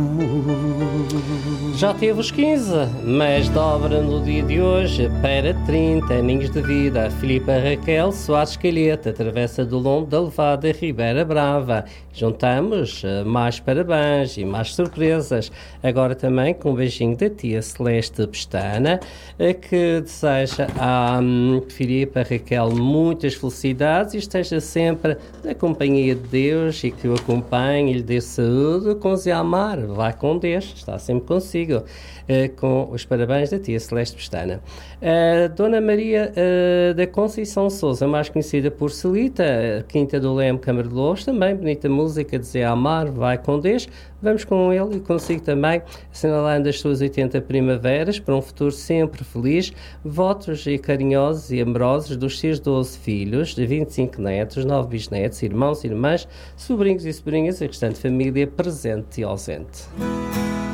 Já teve os 15, mas dobra no dia de hoje para 30 aninhos de vida. Filipa Raquel Soares Calheta, Travessa do Lombo da Levada, Ribeira Brava. Juntamos mais parabéns e mais surpresas. Agora também com um beijinho da tia Celeste Pestana, que deseja à Filipa Raquel muitas felicidades e esteja sempre na companhia de Deus e que o acompanhe e lhe dê saúde, com Zé Amar. Vai com Deus, está sempre consigo. Com os parabéns da tia Celeste Pestana. Dona Maria da Conceição Sousa, mais conhecida por Celita, Quinta do Leme, Câmara de Louros, também bonita música de Zé Amar, vai com Deus. Vamos com ele e consigo também, assinalando as suas 80 primaveras, para um futuro sempre feliz, votos e carinhosos e amorosos dos seus 12 filhos, de 25 netos, 9 bisnetos, irmãos e irmãs, sobrinhos e sobrinhas, a restante família presente e ausente.